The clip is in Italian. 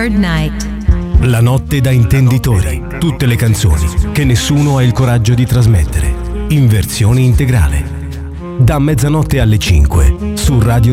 Third Night. La notte da intenditori. Tutte le canzoni che nessuno ha il coraggio di trasmettere. In versione integrale. Da mezzanotte alle 5 su Radio